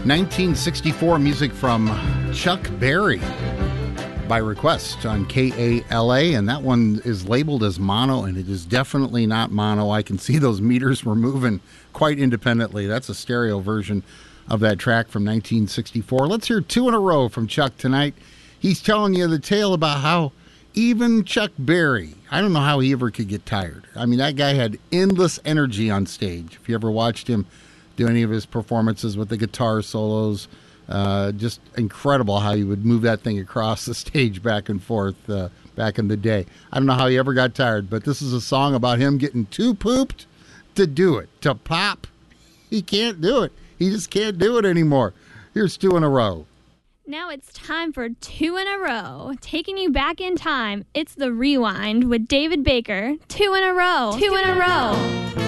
1964 music from Chuck Berry by request on KALA, and that one is labeled as mono, and it is definitely not mono. I can see those meters were moving quite independently. That's a stereo version of that track from 1964. Let's hear two in a row from Chuck tonight. He's telling you the tale about how even Chuck Berry, I don't know how he ever could get tired. I mean, that guy had endless energy on stage. If you ever watched him do any of his performances with the guitar solos, just incredible how he would move that thing across the stage back and forth back in the day. I don't know how he ever got tired, but this is a song about him getting too pooped to do it, to pop. He can't do it. He just can't do it anymore. Here's two in a row. Now it's time for two in a row. Taking you back in time, it's The Rewind with David Baker. Two in a row. Two in a row.